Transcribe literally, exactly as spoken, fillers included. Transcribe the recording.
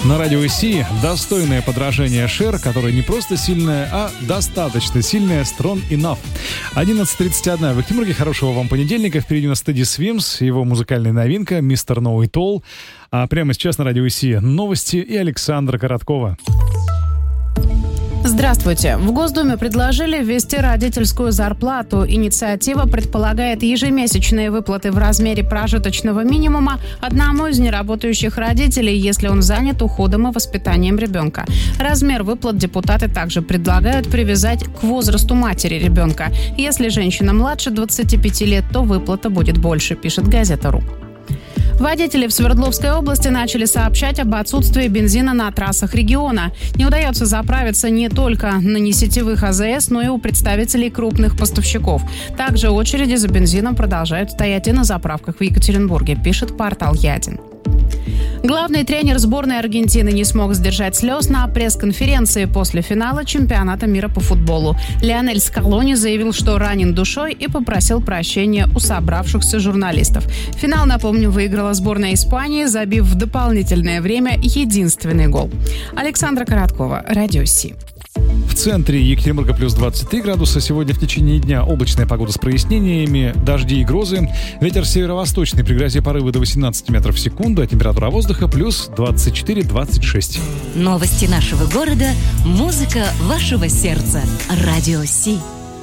На радио Си достойное подражание Шер, которое не просто сильное, а достаточно сильное, strong enough. одиннадцать тридцать один в Екатеринбурге. Хорошего вам понедельника. Впереди у нас Teddy Swims, его музыкальная новинка «мистер Know It All». А прямо сейчас на радио Си новости и Александра Короткова. Здравствуйте. В Госдуме предложили ввести родительскую зарплату. Инициатива предполагает ежемесячные выплаты в размере прожиточного минимума одному из неработающих родителей, если он занят уходом и воспитанием ребенка. Размер выплат депутаты также предлагают привязать к возрасту матери ребенка. Если женщина младше двадцати пяти лет, то выплата будет больше, пишет газета.ру. Водители в Свердловской области начали сообщать об отсутствии бензина на трассах региона. Не удается заправиться не только на несетевых А Зэ Эс, но и у представителей крупных поставщиков. Также очереди за бензином продолжают стоять и на заправках в Екатеринбурге, пишет портал Ядин. Главный тренер сборной Аргентины не смог сдержать слез на пресс-конференции после финала чемпионата мира по футболу. Лионель Скалони заявил, что ранен душой, и попросил прощения у собравшихся журналистов. Финал, напомню, выиграла сборная Испании, забив в дополнительное время единственный гол. Александра Короткова, радио Си. В центре Екатеринбурга плюс двадцать три градуса. Сегодня в течение дня облачная погода с прояснениями, дожди и грозы. Ветер северо-восточный при грозе порывы до восемнадцати метров в секунду, а температура воздуха плюс двадцать четыре - двадцать шесть. Новости нашего города, музыка вашего сердца. Радио Си.